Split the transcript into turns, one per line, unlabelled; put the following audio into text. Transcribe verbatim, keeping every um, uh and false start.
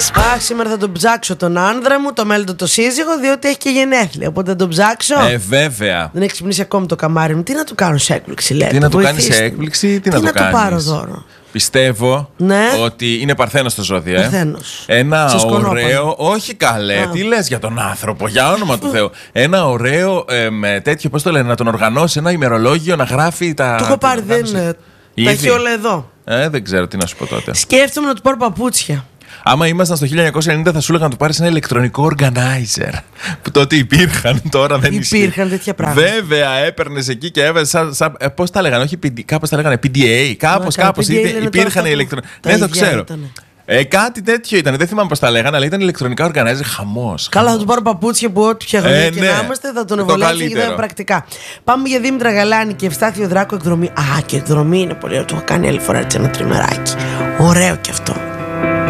Αχ, σήμερα θα τον ψάξω τον άνδρα μου, το μέλλον το σύζυγο, διότι έχει και γενέθλια. Οπότε θα τον ψάξω.
Ε, βέβαια.
Δεν έχει ξυπνήσει ακόμη το καμάρι μου. Τι να του κάνω σε έκπληξη, λέτε.
Τι να του κάνει σε έκπληξη, τι να
τι
του κάνει.
να του πάρω δώρο.
Πιστεύω
ναι.
ότι είναι παρθένος το ζώδιο. Ε.
Παρθένος.
Ένα ωραίο. Όχι καλέ, Α. τι λες για τον άνθρωπο, για όνομα του Θεού. Ένα ωραίο ε, με τέτοιο, πώς το λένε, να τον οργανώσει ένα ημερολόγιο να γράφει τα.
Το έχω πάρει, δεν είναι. Τα έχει όλα εδώ.
Ε, δεν ξέρω τι να σου πω τότε.
Σκέφτομαι να του πάρω παπούτσια.
Άμα ήμασταν στο χίλια εννιακόσια ενενήντα, θα σου έλεγα να του πάρει ένα ηλεκτρονικό organizer. Που τότε υπήρχαν, τώρα δεν ισχύει.
Υπήρχαν τέτοια πράγματα.
Βέβαια, έπαιρνε εκεί και έβαζε. Ε, πώς τα λέγανε, όχι, κάπως τα λέγανε πι ντι έι. Κάπως, κάπως υπήρχαν ηλεκτρονικά. Ναι, το ξέρω. Ε, κάτι τέτοιο ήταν. Δεν θυμάμαι πώς τα λέγανε, αλλά ήταν ηλεκτρονικά organizer. Χαμός.
Καλά, θα του πάρω παπούτσια που ό,τι πια γωνία ε, και ναι. να είμαστε, θα τον ευολέψω και θα είναι πρακτικά. Πάμε για Δήμητρα Γαλάνη και Ευστάθιο Δράκο εκδρομή. Α, και εκδρομή είναι πολύ ωραίο. Το έχω κάνει άλλη φορά έτσι ένα τριμεράκι. Ωραίο κι αυτό.